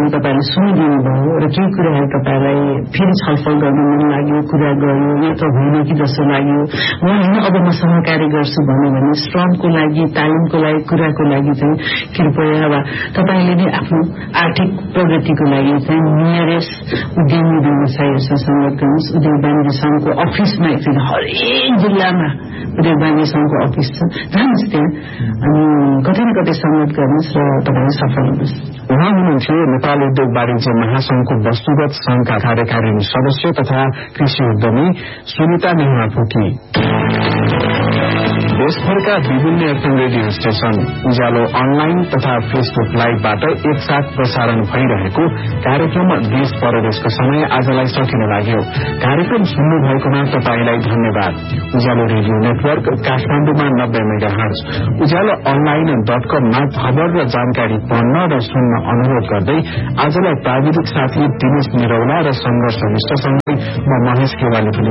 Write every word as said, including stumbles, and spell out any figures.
पनि तपाईले सुनिदिनु भयो र केही कुराहरू तपाईलाई फेरि छलफल गर्न मन लाग्यो, कुरा गर्यो या त होइन कि जस्तो लाग्यो, म होइन अब म सहकार्य गर्छु भन्यो भने श्रमको लागि, तालिमको लागि, कुराको लागि चाहिँ कृपया वा तपाईले नै आफ्नो आर्थिक प्रगतिको लागि चाहिँ नियरेस्ट उद्यमी व्यवसायीहरूसँग संवाद गर्नुहोस्। उद्योग वाणिज्य संघको अफिसमा एकचोटि हरेक जिल्लामा उद्योग वाणिज्य संघको अफिस छ, जानुहोस् त्यहाँ अनि कतै न कतै संवाद गर्नुहोस् र तपाईले सफल हुनुहोस्। उहाँ हुनुहुन्थ्यो नेपाल उद्योग वाणिज्य महासंघको वस्तुगत संघका कार्यकारिणी सदस्य तथा कृषि उद्यमी सुनिता नेहरा पोकी। देशभरका विभिन्न एफएम रेडियो स्टेशन, उज्यालो अनलाइन तथा फेसबुक लाइभबाट एकसाथ प्रसारण भइरहेको कार्यक्रम देश परदेशको समय आजलाई सकिन लाग्यो। कार्यक्रम सुन्नु भएकोमा तपाईलाई धन्यवाद। उज्यालो रेडियो नेटवर्क काठमाडौँमा नब्बे मेगा हर्ज, उज्यालो अनलाइन डट कममा खबर र जानकारी पढ्न र सुन्न अनुरोध गर्दै आजलाई प्राविधिक साथी दिनेश निरौला र संघर्ष विष्टसँगै म महेश केवाली